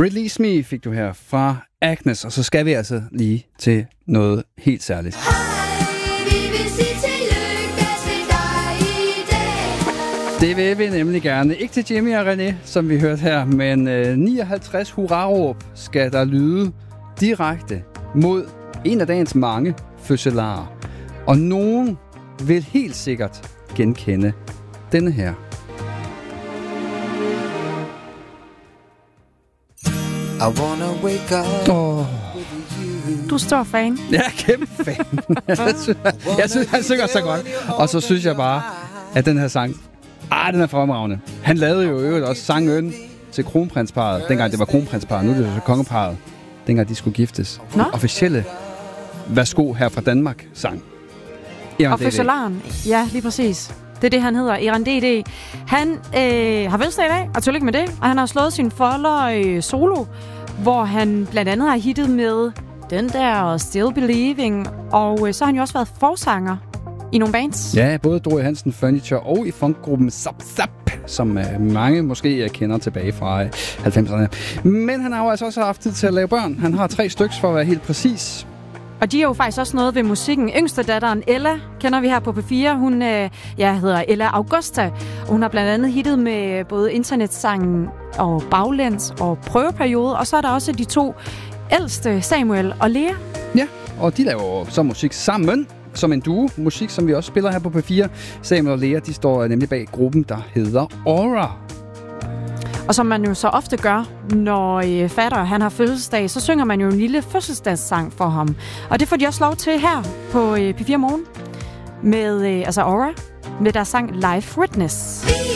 Release Me fik du her fra Agnes, og så skal vi altså lige til noget helt særligt. Det vil vi nemlig gerne. Ikke til Jimmy og René, som vi hørte her, men 59 hurraråb skal der lyde direkte mod en af dagens mange fødselarer. Og nogen vil helt sikkert genkende denne her. I wanna wake up Du er stor fan. Ja, kæmpe fan. jeg synes, han synger så godt. Og så synes jeg bare, at den her sang, den er fremragende. Han lavede jo øvrigt også sangen til kronprinsparet. Dengang det var kronprinsparet, nu er det så kongeparet. Dengang de skulle giftes. Den officielle værsgo her fra Danmark sang. Og fødselaren, ja, lige præcis. Det er det, han hedder, Eran DD. Han har fødselsdag i dag, og tillykke med det. Og han har slået sin folder solo, hvor han blandt andet har hittet med den der Still Believing. Og så har han jo også været forsanger i nogle bands. Ja, både Dore Hansen Furniture og i funkgruppen Zap Zap, som mange måske kender tilbage fra 90'erne. Men han har jo altså også haft tid til at lave børn. Han har 3 styks for at være helt præcis. Og de er jo faktisk også noget ved musikken. Yngste datteren Ella kender vi her på P4. Hun hedder Ella Augusta. Og hun har blandt andet hittet med både internetsangen og baglæns og prøveperiode. Og så er der også de 2 ældste, Samuel og Lea. Ja, og de laver så musik sammen som en duo. Musik, som vi også spiller her på P4. Samuel og Lea, de står nemlig bag gruppen, der hedder Aura. Og som man jo så ofte gør, når fatter han har fødselsdag, så synger man jo en lille fødselsdagssang for ham. Og det får de også lov til her på P4 Morgen med Aura, med deres sang Life Witness.